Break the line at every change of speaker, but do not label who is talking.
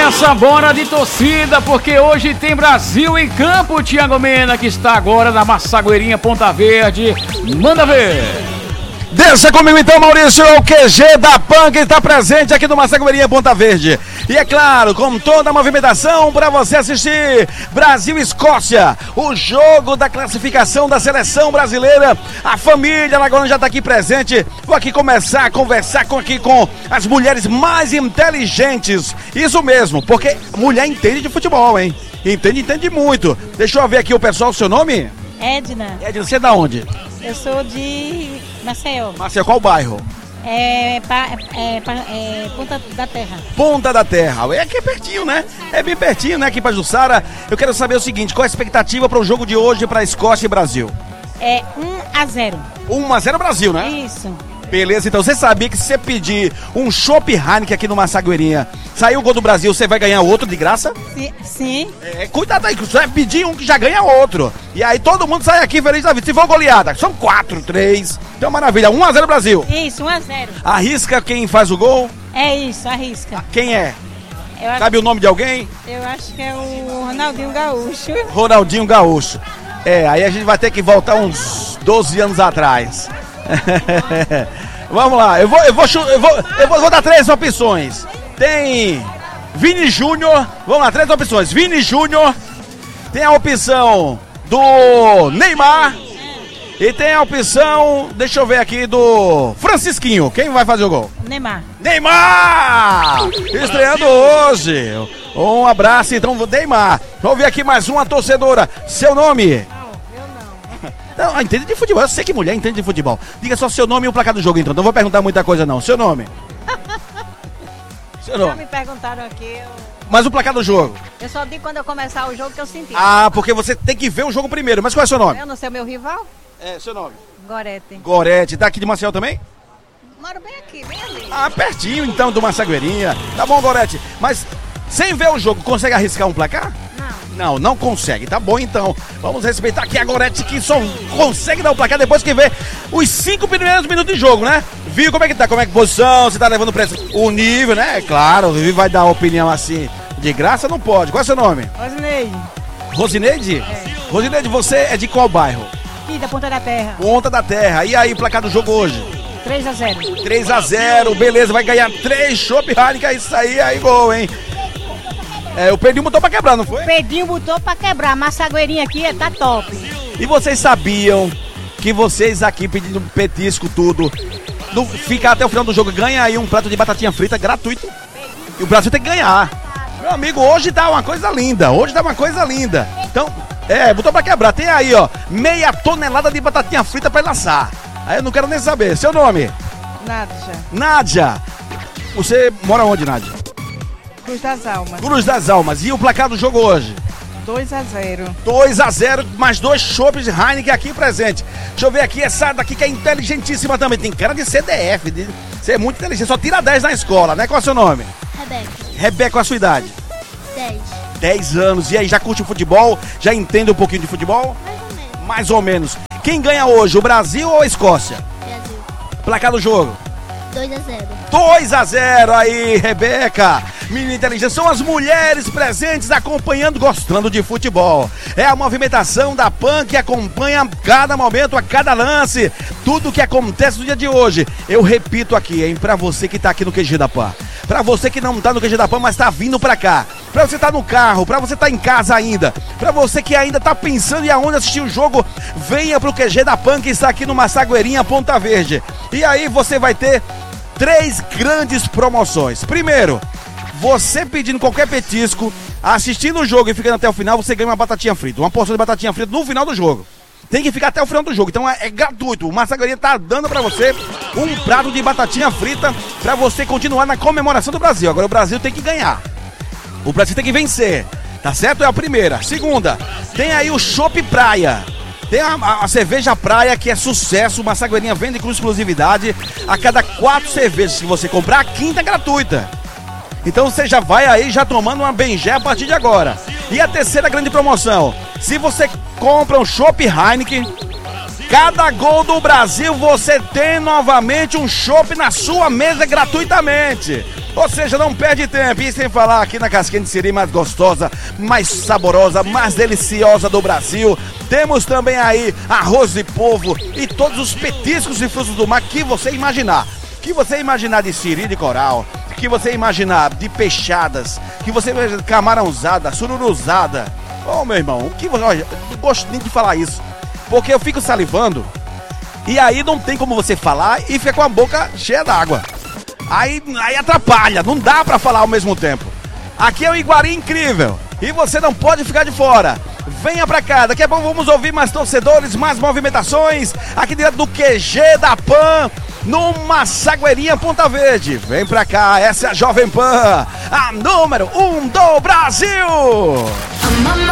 nessa, bora de torcida, porque hoje tem Brasil em campo. Thiago Mena, que está agora na Massagueirinha Ponta Verde. Manda ver.
Deixa comigo então, Maurício, o QG da PAN que está presente aqui no Massagueirinha Ponta Verde. E é claro, com toda a movimentação para você assistir Brasil e Escócia, o jogo da classificação da seleção brasileira. A família Alagoana já está aqui presente. Vou aqui começar a conversar com as mulheres mais inteligentes. Isso mesmo, porque mulher entende de futebol, hein? Entende muito. Deixa eu ver aqui o pessoal, o seu nome?
Edna.
Edna, você é da onde?
Eu sou de Maceió.
Maceió, qual bairro?
Ponta da Terra.
Ponta da Terra. É aqui pertinho, né? É bem pertinho, né? Aqui pra Jussara. Eu quero saber o seguinte, qual a expectativa para o jogo de hoje para Escócia e Brasil?
É 1-0.
1-0 Brasil, né?
Isso.
Beleza, então você sabia que se você pedir um chopp Heineken aqui no Massagueirinha, saiu o gol do Brasil, você vai ganhar outro de graça?
Sim.
Cuidado aí, você vai pedir um que já ganha outro. E aí todo mundo sai aqui feliz da vida. Se for goleada, são 4, 3. Então maravilha, 1-0 Brasil.
Isso, 1-0.
Arrisca quem faz o gol?
É isso, arrisca.
Quem é? Sabe o nome de alguém?
Eu acho que é o Ronaldinho Gaúcho.
Ronaldinho Gaúcho. Aí a gente vai ter que voltar uns 12 anos atrás. Vamos lá, eu vou dar 3 opções. Tem Vini Júnior, vamos lá, 3 opções. Vini Júnior, tem a opção do Neymar e tem a opção, deixa eu ver aqui, do Francisquinho. Quem vai fazer o gol?
Neymar.
Estreando hoje. Um abraço então, Neymar. Vamos ver aqui mais uma torcedora. Seu nome? Não, entende de futebol, eu sei que mulher entende de futebol. Diga só seu nome e o placar do jogo, então. Não vou perguntar muita coisa, não. Seu nome? Seu nome.
Já me perguntaram aqui.
Mas o placar do jogo?
Eu só digo quando eu começar o jogo que eu senti.
Porque você tem que ver o jogo primeiro. Mas qual é o seu nome?
Eu não sei o meu rival?
Seu nome?
Gorete.
Gorete. Tá aqui de Maceió também?
Moro bem aqui, bem ali.
Pertinho, então, do Massagueirinha. Tá bom, Gorete. Mas, sem ver o jogo, consegue arriscar um placar? Não consegue, tá bom então. Vamos respeitar aqui a Gorete, que só consegue dar o placar depois que vê os 5 primeiros minutos de jogo, né? Viu como é que tá, como é que posição, se tá levando preço, o nível, né? É claro, o Vivi vai dar opinião assim, de graça não pode. Qual é o seu nome?
Rosineide.
Rosineide?
É.
Rosineide, você é de qual bairro?
Aqui da Ponta da Terra.
Ponta da Terra. E aí, o placar do jogo hoje?
3-0.
3-0, beleza, vai ganhar 3 chopp Heineken, isso aí gol, hein? O Pedrinho botou pra quebrar, não foi?
Pedrinho botou pra quebrar, Massagueirinha aqui tá top.
E vocês sabiam que vocês aqui pedindo petisco, tudo, ficar até o final do jogo, ganha aí um prato de batatinha frita gratuito? E o Brasil tem que ganhar. Meu amigo, hoje dá uma coisa linda, Então, botou pra quebrar, tem aí, ó, meia tonelada de batatinha frita pra ele assar. Aí eu não quero nem saber, seu nome? Nádia. Você mora onde, Nádia?
Cruz das Almas.
Cruz das Almas. E o placar do jogo hoje?
2-0.
2-0, mais 2 chopps de Heineken aqui presente. Deixa eu ver aqui, essa daqui que é inteligentíssima também. Tem cara de CDF, de ser muito inteligente. Só tira 10 na escola, né? Qual é o seu nome? Rebeca, qual é a sua idade?
10.
10 anos. E aí, já curte futebol? Já entende um pouquinho de futebol? Mais ou menos. Quem ganha hoje, o Brasil ou a Escócia?
Brasil.
Placar do jogo?
2-0.
2-0 aí, Rebeca. Menina inteligente, são as mulheres presentes acompanhando, gostando de futebol. É a movimentação da PAN que acompanha a cada momento, a cada lance, tudo que acontece no dia de hoje. Eu repito aqui, hein, pra você que tá aqui no QG da PAN, pra você que não tá no QG da PAN, mas tá vindo pra cá, pra você tá no carro, pra você tá em casa ainda, pra você que ainda tá pensando em aonde assistir o jogo, venha pro QG da PAN que está aqui no Massagueirinha Ponta Verde. E aí você vai ter 3 grandes promoções. Primeiro, você pedindo qualquer petisco, assistindo o jogo e ficando até o final, você ganha uma batatinha frita, uma porção de batatinha frita no final do jogo. Tem que ficar até o final do jogo, então é gratuito. O Massagueirinha tá dando pra você um prato de batatinha frita pra você continuar na comemoração do Brasil. Agora o Brasil tem que ganhar, o Brasil tem que vencer, tá certo? É a primeira. Segunda, tem aí o chopp Praia. Tem a cerveja Praia, que é sucesso. O Massagueirinha vende com exclusividade. A cada 4 cervejas que você comprar, a quinta é gratuita. Então você já vai aí já tomando uma bengé a partir de agora. E a terceira grande promoção: se você compra um chopp Heineken, cada gol do Brasil você tem novamente um chopp na sua mesa gratuitamente. Ou seja, não perde tempo. E sem falar aqui na casquinha de siri mais gostosa, mais saborosa, mais deliciosa do Brasil. Temos também aí arroz de polvo e todos os petiscos e frutos do mar que você imaginar. Que você imaginar de siri de coral, que você imaginar de peixadas, que você imaginar de camarãozada, sururuzada. Ô, meu irmão, o que você... Olha, não gosto nem de falar isso, porque eu fico salivando e aí não tem como você falar e fica com a boca cheia d'água. Aí atrapalha, não dá pra falar ao mesmo tempo. Aqui é o Iguari Incrível e você não pode ficar de fora. Venha pra cá, daqui a pouco vamos ouvir mais torcedores, mais movimentações aqui dentro do QG da PAN, no Massagueirinha Ponta Verde. Vem pra cá, essa é a Jovem Pan, a número 1 do Brasil.